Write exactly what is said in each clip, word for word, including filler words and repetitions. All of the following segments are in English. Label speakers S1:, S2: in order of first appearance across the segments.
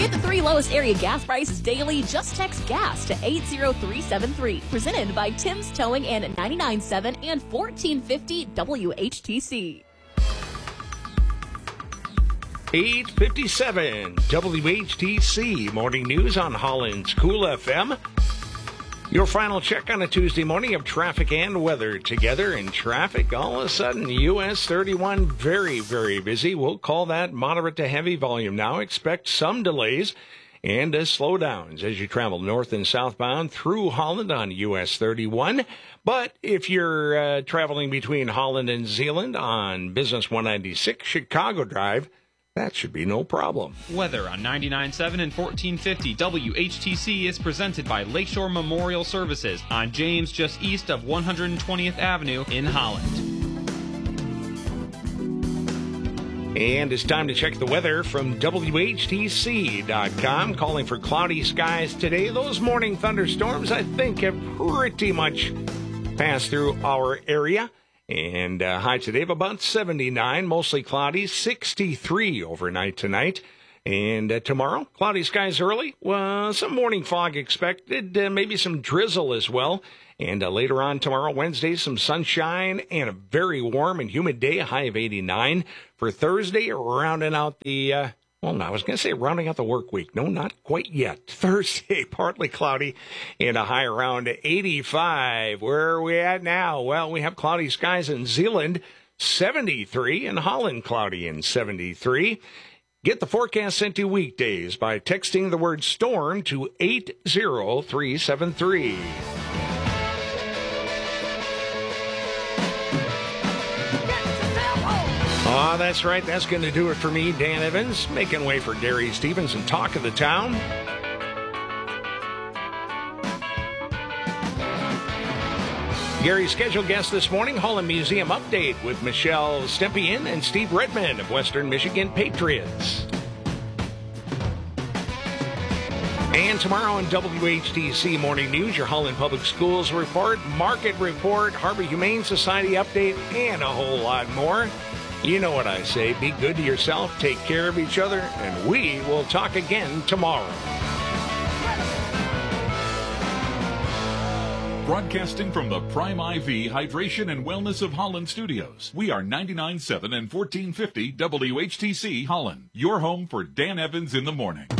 S1: Get the three lowest area gas prices daily. Just text GAS to eight zero three seven three. Presented by Tim's Towing and ninety-nine point seven and fourteen fifty W H T C.
S2: eight fifty-seven W H T C. Morning news on Holland's Cool F M. Your final check on a Tuesday morning of traffic and weather together. In traffic, all of a sudden, U S thirty-one very, very busy. We'll call that moderate to heavy volume now. Expect some delays and uh, slowdowns as you travel north and southbound through Holland on U S thirty-one. But if you're uh, traveling between Holland and Zeeland on Business one ninety-six Chicago Drive, that should be no problem.
S3: Weather on ninety-nine point seven and fourteen fifty W H T C is presented by Lakeshore Memorial Services on James, just east of one hundred twentieth Avenue in Holland.
S2: And it's time to check the weather from W H T C dot com. Calling for cloudy skies today. Those morning thunderstorms, I think, have pretty much passed through our area. And uh, high today of about seventy-nine, mostly cloudy, sixty-three overnight tonight. And uh, tomorrow, cloudy skies early, well, some morning fog expected, uh, maybe some drizzle as well. And uh, later on tomorrow, Wednesday, some sunshine and a very warm and humid day, a high of eighty-nine. For Thursday, rounding out the... Uh, Well, no, I was going to say rounding out the work week. No, not quite yet. Thursday, partly cloudy and a high around eighty-five. Where are we at now? Well, we have cloudy skies in Zeeland, seventy-three, and Holland cloudy in seventy-three. Get the forecast sent to weekdays by texting the word storm to eight zero three seven three. Oh, that's right. That's going to do it for me, Dan Evans, making way for Gary Stevens and Talk of the Town. Gary's scheduled guest this morning, Holland Museum Update with Michelle Stempian and Steve Redmond of Western Michigan Patriots. And tomorrow on W H T C Morning News, your Holland Public Schools report, market report, Harbor Humane Society update, and a whole lot more. You know what I say. Be good to yourself, take care of each other, and we will talk again tomorrow.
S4: Broadcasting from the Prime I V Hydration and Wellness of Holland studios, we are ninety-nine point seven and fourteen fifty W H T C Holland, your home for Dan Evans in the morning.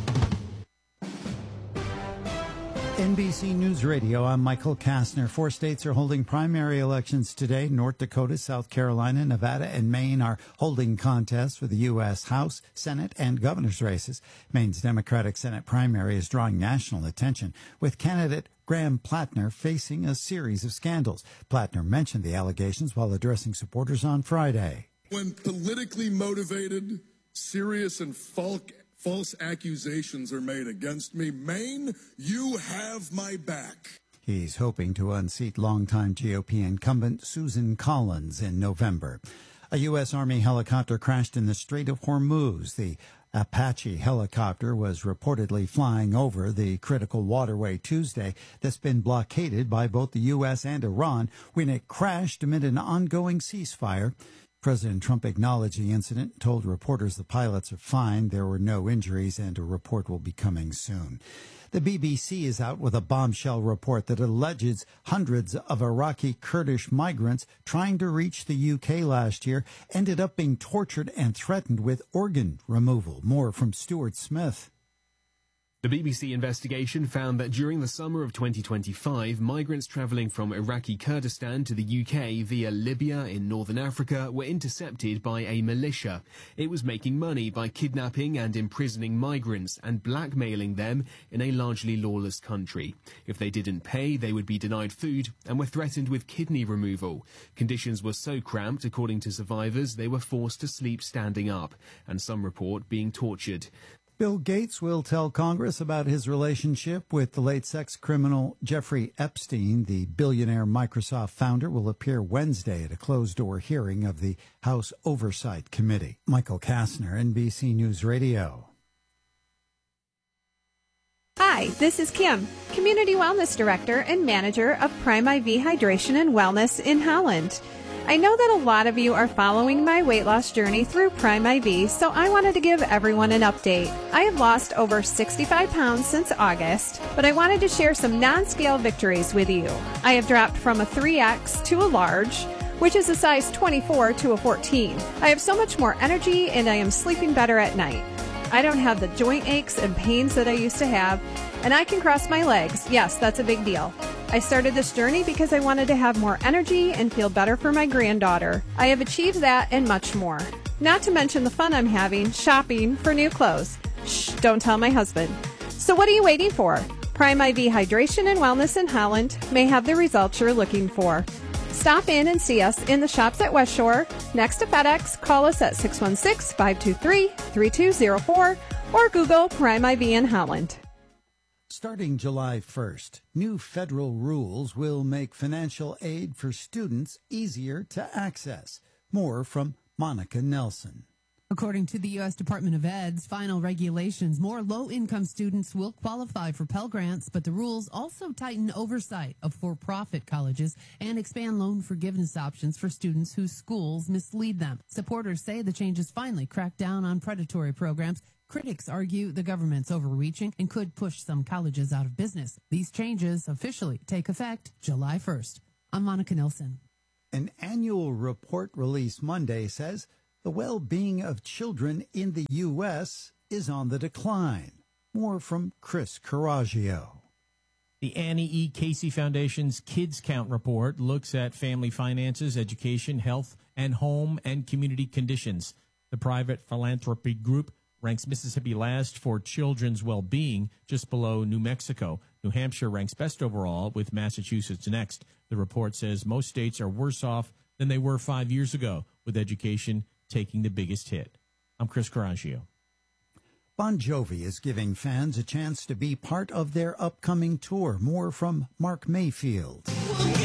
S5: N B C News Radio, I'm Michael Kastner. Four states are holding primary elections today. North Dakota, South Carolina, Nevada, and Maine are holding contests for the U S House, Senate, and governor's races. Maine's Democratic Senate primary is drawing national attention, with candidate Graham Plattner facing a series of scandals. Plattner mentioned the allegations while addressing supporters on Friday.
S6: When politically motivated, serious and false False accusations are made against me, Maine, you have my back.
S5: He's hoping to unseat longtime G O P incumbent Susan Collins in November. A U S. Army helicopter crashed in the Strait of Hormuz. The Apache helicopter was reportedly flying over the critical waterway Tuesday that's been blockaded by both the U S and Iran when it crashed amid an ongoing ceasefire. President Trump acknowledged the incident, told reporters the pilots are fine, there were no injuries, and a report will be coming soon. The B B C is out with a bombshell report that alleges hundreds of Iraqi Kurdish migrants trying to reach the U K last year ended up being tortured and threatened with organ removal. More from Stuart Smith.
S7: The B B C investigation found that during the summer of twenty twenty-five, migrants travelling from Iraqi Kurdistan to the U K via Libya in northern Africa were intercepted by a militia. It was making money by kidnapping and imprisoning migrants and blackmailing them in a largely lawless country. If they didn't pay, they would be denied food and were threatened with kidney removal. Conditions were so cramped, according to survivors, they were forced to sleep standing up, and some report being tortured.
S5: Bill Gates will tell Congress about his relationship with the late sex criminal Jeffrey Epstein. The billionaire Microsoft founder will appear Wednesday at a closed-door hearing of the House Oversight Committee. Michael Kastner, N B C News Radio.
S8: Hi, this is Kim, Community Wellness Director and Manager of Prime I V Hydration and Wellness in Holland. I know that a lot of you are following my weight loss journey through Prime I V, so I wanted to give everyone an update. I have lost over sixty-five pounds since August, but I wanted to share some non-scale victories with you. I have dropped from a three X to a large, which is a size twenty-four to a fourteen. I have so much more energy and I am sleeping better at night. I don't have the joint aches and pains that I used to have, and I can cross my legs. Yes, that's a big deal. I started this journey because I wanted to have more energy and feel better for my granddaughter. I have achieved that and much more. Not to mention the fun I'm having shopping for new clothes. Shh, don't tell my husband. So what are you waiting for? Prime I V Hydration and Wellness in Holland may have the results you're looking for. Stop in and see us in the shops at West Shore, next to FedEx. Call us at six one six, five two three, three two zero four or Google Prime I V in Holland.
S5: Starting July first, new federal rules will make financial aid for students easier to access. More from Monica Nelson.
S9: According to the U S Department of Ed's final regulations, more low-income students will qualify for Pell Grants, but the rules also tighten oversight of for-profit colleges and expand loan forgiveness options for students whose schools mislead them. Supporters say the changes finally crack down on predatory programs. Critics argue the government's overreaching and could push some colleges out of business. These changes officially take effect July first. I'm Monica Nilsson.
S5: An annual report released Monday says the well-being of children in the U S is on the decline. More from Chris Coraggio.
S10: The Annie E. Casey Foundation's Kids Count report looks at family finances, education, health, and home and community conditions. The private philanthropy group ranks Mississippi last for children's well-being, just below New Mexico. New Hampshire ranks best overall, with Massachusetts next. The report says most states are worse off than they were five years ago, with education taking the biggest hit. I'm Chris Coraggio.
S5: Bon Jovi is giving fans a chance to be part of their upcoming tour. More from Mark Mayfield.